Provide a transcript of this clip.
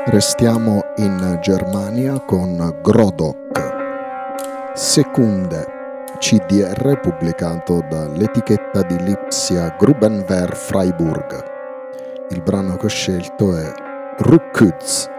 Restiamo in Germania con Grodok, Sekunde, CDR pubblicato dall'etichetta di Lipsia Grubenwehr Freiburg. Il brano che ho scelto è Rückwärts.